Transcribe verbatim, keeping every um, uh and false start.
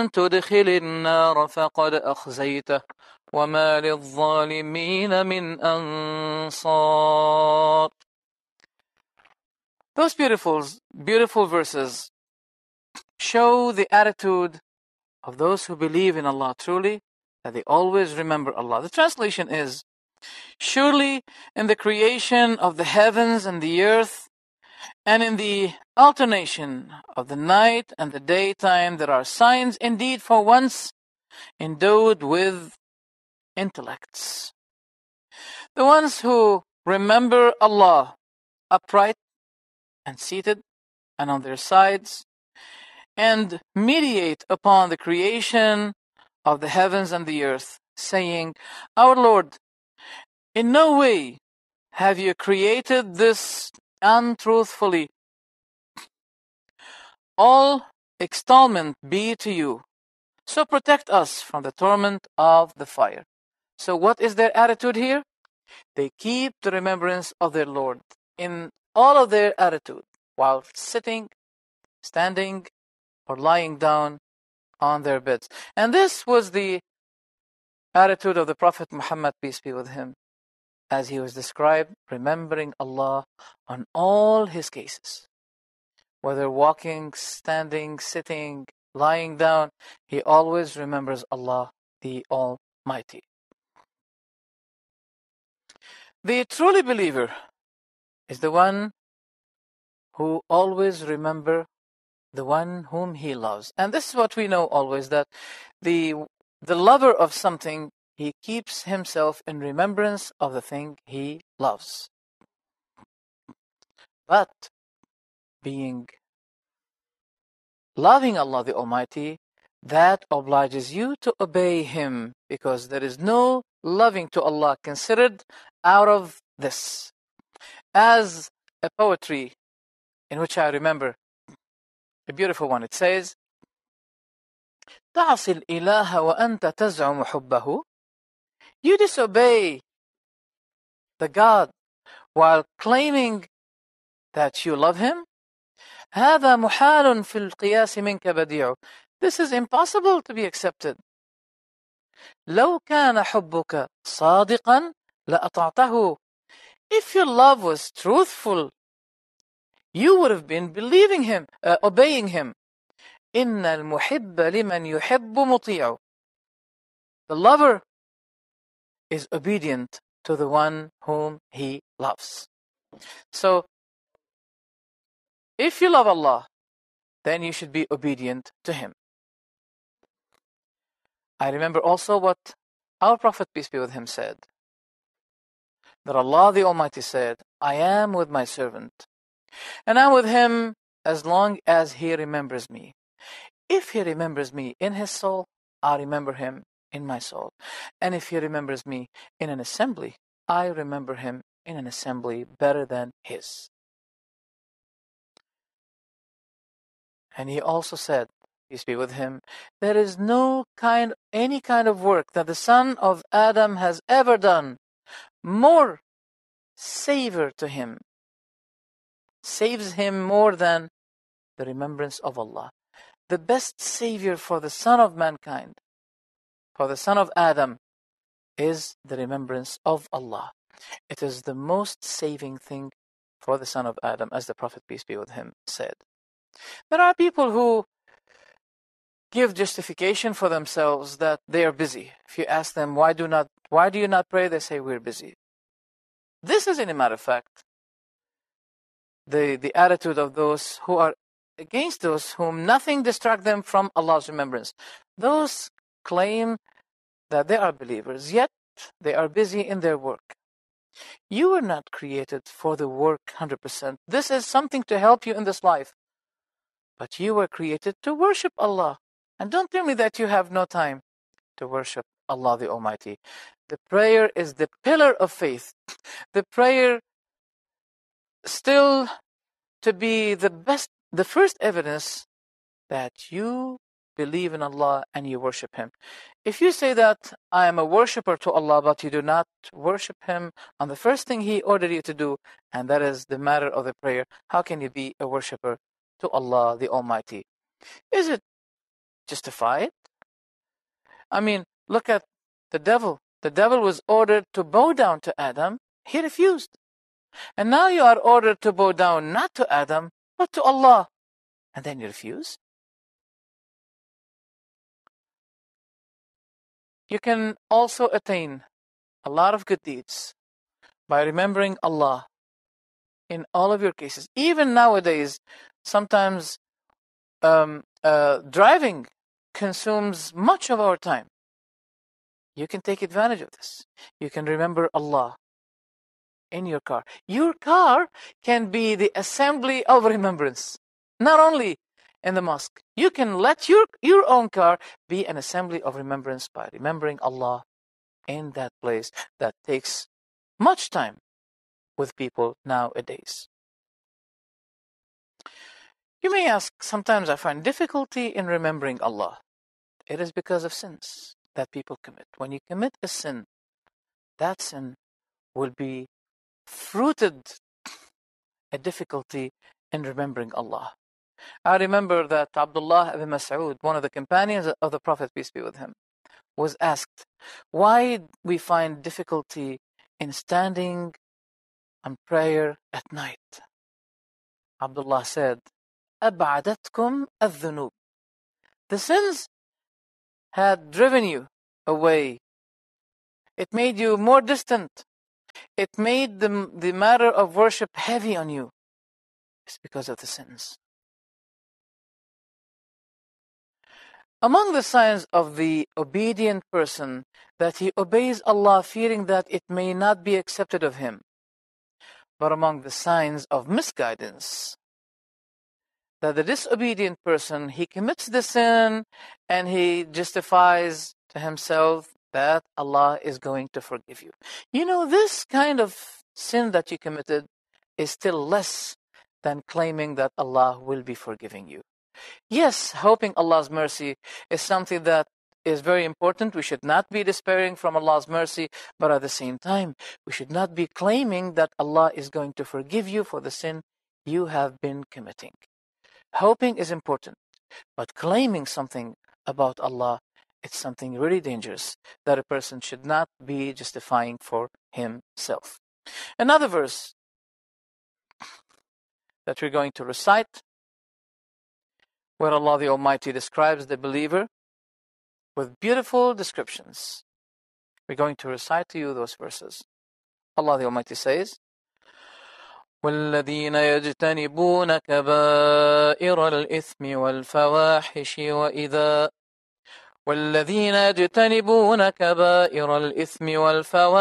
تدخل النار فقد أخزيته وما للظالمين من أنصار. Those beautiful, beautiful verses show the attitude of those who believe in Allah truly, that they always remember Allah. The translation is, surely in the creation of the heavens and the earth, and in the alternation of the night and the daytime, there are signs indeed for once endowed with intellects. The ones who remember Allah upright and seated and on their sides, and meditate upon the creation of the heavens and the earth, saying, Our Lord, in no way have you created this untruthfully. All extolment be to you. So protect us from the torment of the fire. So what is their attitude here? They keep the remembrance of their Lord in all of their attitude, while sitting, standing, or lying down on their beds. And this was the attitude of the Prophet Muhammad, peace be with him, as he was described, remembering Allah on all his cases. Whether walking, standing, sitting, lying down, he always remembers Allah, the Almighty. The truly believer is the one who always remembers the one whom he loves. And this is what we know always, that the the lover of something, he keeps himself in remembrance of the thing he loves. But being loving Allah the Almighty, that obliges you to obey Him, because there is no loving to Allah considered out of this. As a poetry in which I remember, a beautiful one, it says, تعصي الإله وأنت تزعم حبه. You disobey the God while claiming that you love Him. هذا محال في القياس منك بديع. This is impossible to be accepted. لو كان حبك صادقا لأطعته. If your love was truthful, you would have been believing Him, uh, obeying Him. إن المحب لمن يحب مطيع. The lover is obedient to the one whom he loves. So, if you love Allah, then you should be obedient to Him. I remember also what our Prophet, peace be with him, said. That Allah the Almighty said, I am with my servant, and I'm with him as long as he remembers me. If he remembers me in his soul, I remember him in my soul. And if he remembers me in an assembly, I remember him in an assembly better than his. And he also said, peace be with him, there is no kind, any kind of work that the son of Adam has ever done more savor to him, saves him more than the remembrance of Allah. The best savior for the son of mankind, for the son of Adam, is the remembrance of Allah. It is the most saving thing for the son of Adam, as the Prophet, peace be with him, said. There are people who give justification for themselves that they are busy. If you ask them, why do not, why do you not pray? They say, we're busy. This is, in a matter of fact, the, the attitude of those who are against those whom nothing distract them from Allah's remembrance. Those claim that they are believers, yet they are busy in their work. You were not created for the work one hundred percent. This is something to help you in this life. But you were created to worship Allah. And don't tell me that you have no time to worship Allah the Almighty. The prayer is the pillar of faith. The prayer still to be the best, the first evidence that you believe in Allah and you worship Him. If you say that I am a worshipper to Allah, but you do not worship Him on the first thing He ordered you to do, and that is the matter of the prayer, how can you be a worshipper to Allah the Almighty? Is it justify it? I mean, look at the devil. The devil was ordered to bow down to Adam. He refused. And now you are ordered to bow down not to Adam, but to Allah. And then you refuse? You can also attain a lot of good deeds by remembering Allah in all of your cases. Even nowadays, sometimes um, uh, driving consumes much of our time. You can take advantage of this. You can remember Allah in your car. Your car can be the assembly of remembrance, not only in the mosque. You can let your, your own car be an assembly of remembrance by remembering Allah in that place that takes much time with people nowadays. You may ask, sometimes I find difficulty in remembering Allah. It is because of sins that people commit. When you commit a sin, that sin will be fruited a difficulty in remembering Allah. I remember that Abdullah ibn Mas'ud, one of the companions of the Prophet, peace be with him, was asked why we find difficulty in standing on prayer at night. Abdullah said, أَبْعَدَتْكُمْ الذُّنُوبِ. The sins had driven you away. It made you more distant. It made the, the matter of worship heavy on you. It's because of the sins. Among the signs of the obedient person, that he obeys Allah fearing that it may not be accepted of him. But among the signs of misguidance, that the disobedient person, he commits the sin and he justifies to himself that Allah is going to forgive you. You know, this kind of sin that you committed is still less than claiming that Allah will be forgiving you. Yes, hoping Allah's mercy is something that is very important. We should not be despairing from Allah's mercy, but at the same time, we should not be claiming that Allah is going to forgive you for the sin you have been committing. Hoping is important, but claiming something about Allah, it's something really dangerous that a person should not be justifying for himself. Another verse that we're going to recite, where Allah the Almighty describes the believer with beautiful descriptions. We're going to recite to you those verses. Allah the Almighty says, وَالَّذِينَ يَجْتَنِبُونَ كَبَائِرَ الْإِثْمِ وَالْفَوَاحِشِ وَإِذَا وَالَّذِينَ يَجْتَنِبُونَ كَبَائِرَ الْإِثْمِ وَالْفَوَاحِشِ